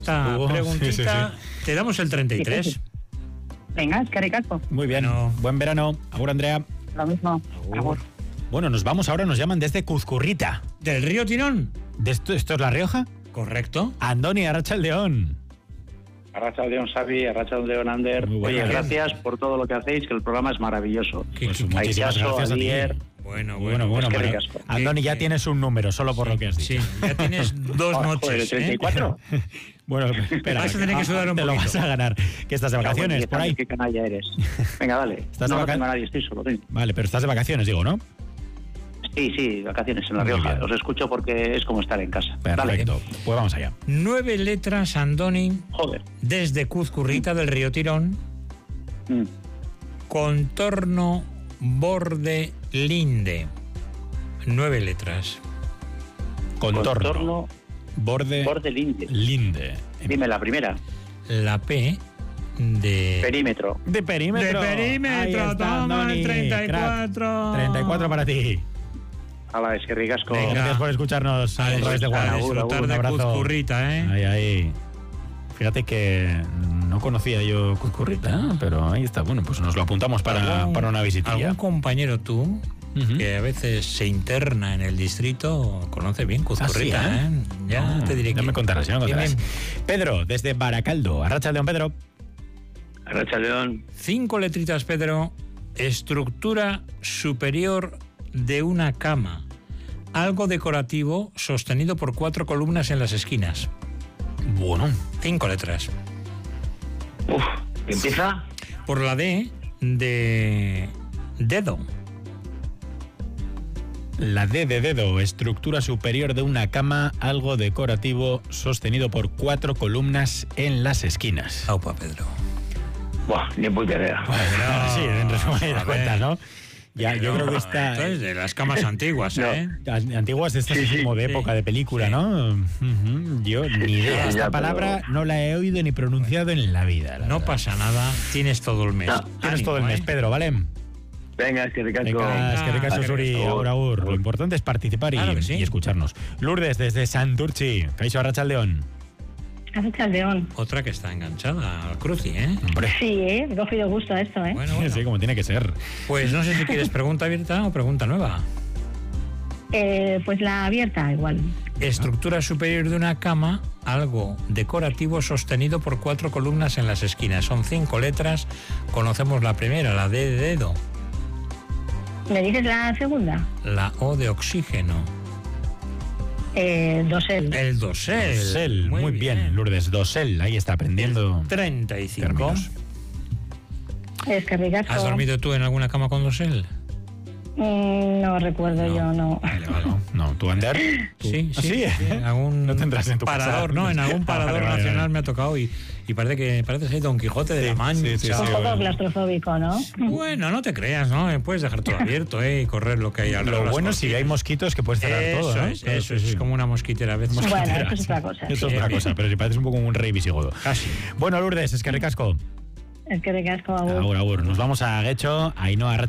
Esta preguntita, sí. te damos el 33. Venga, es que ricasco. Muy bien, buen verano. Agur, Andrea. Lo mismo. Agur. Bueno, nos vamos ahora, nos llaman desde Cuzcurrita. ¿Del río Tirón? ¿Esto es La Rioja? Correcto. Andoni, Arratsaldeon. Arratsaldeon, Xavi, Arratsaldeon, Ander. Oye, gracias por todo lo que hacéis, que el programa es maravilloso. Pues muchísimas gracias a ti. Bueno, Andoni, ya tienes un número, solo por lo que has dicho. Sí, ya tienes 2 noches. Joder, 34. Bueno, espera. Vas a tener que sudar un te poquito. lo vas a ganar. Que estás de vacaciones, por ahí. Qué canalla eres. Venga, dale. ¿Estás no de tengo a nadie, estoy solo. Venga. Vale, pero estás de vacaciones, digo, ¿no? Sí, vacaciones en La Muy Rioja. bien. Os escucho porque es como estar en casa. Perfecto. Dale. Pues vamos allá. 9 letras, Andoni. Joder. Desde Cuzcurrita del río Tirón. Mm. Contorno, borde, linde. 9 letras. Contorno. Borde linde. linde. Dime la primera. La P de... Perímetro. De perímetro. De perímetro, Ahí está, toma, Andoni. 34. Crack. 34 para ti. Hala, es que ricasco. Venga. Gracias por escucharnos a través de A WhatsApp. disfrutar Un de abrazo. Cuzcurrita, ¿eh? Ahí. Fíjate que no conocía yo Cuzcurrita, pero ahí está. Bueno, pues nos lo apuntamos para una visitilla. ¿Algún compañero tú que a veces se interna en el distrito conoce bien Cuzcurrita? ¿Ah, sí, Ya te diré ya que... me contarás, ya me contarás. Bien. Pedro, desde Baracaldo. Arratsaldeon, Pedro. Arratsaldeon. 5 letritas, Pedro. Estructura superior de una cama. Algo decorativo sostenido por 4 columnas en las esquinas. Bueno. 5 letras. Uf, ¿empieza? Por la D de dedo. La D de dedo, estructura superior de una cama, algo decorativo sostenido por 4 columnas en las esquinas. Aupa, Pedro. Buah, ni puta idea. Sí, en resumen, te das cuenta, ¿no? Ya, yo creo que está... Esto es de las camas antiguas, ¿eh? Antiguas, estas Sí, como de sí. época de película, Sí. ¿no? Yo ni idea. Sí, Esta ya, palabra pero- no la he oído ni pronunciado en la vida. la No verdad. pasa nada, tienes todo el mes. No, Tienes Ánimo, todo el mes, ¿eh? Pedro, ¿vale? Venga, es que ricasco. Venga, es que ricasco, Venga, Suri. ricasco. Agur, agur. Lo importante es participar Claro que sí. y escucharnos. Lourdes, desde Santurchi. Kaixo, Arratsaldeon. Arratsaldeon. Otra que está enganchada al cruci, ¿eh? Hombre, Sí, cogido gusto a esto, ¿eh? Bueno, sí, como tiene que ser. Pues no sé si quieres pregunta abierta o pregunta nueva. Pues la abierta, igual. Estructura superior de una cama, algo decorativo sostenido por 4 columnas en las esquinas. Son 5 letras. Conocemos la primera, la D de dedo. ¿Me dices la segunda? La O de oxígeno. Dosel. El dosel. Dosel, muy bien, Lourdes. Dosel, ahí está aprendiendo 35. términos. Es que ricasco. ¿Has dormido tú en alguna cama con dosel? No recuerdo No. yo, no. Vale, vale. No, ¿tú, Ander? Sí, ¿Ah, sí, sí? en algún No tendrás en tu parador, casa. ¿no? En algún Ah, parador vale, nacional vale. me ha tocado y parece ser Don Quijote de Sí, la Mancha. sí, sí, Un sí, poco bueno. claustrofóbico, ¿no? Bueno, no te creas, ¿no? Puedes dejar todo abierto, y correr lo que hay alrededor. Lo bueno es si hay mosquitos que puedes cerrar todo, ¿no? Eso Claro, es, sí, es sí. como una mosquitera a veces. Bueno, Mosquitera, eso es sí. otra cosa. Eso sí. es otra cosa, pero si pareces un poco un rey visigodo. Casi. Bueno, Lourdes, es que ricasco. Es que ricasco, agur. Agur, agur. Nos vamos a Guecho, Ainhoa,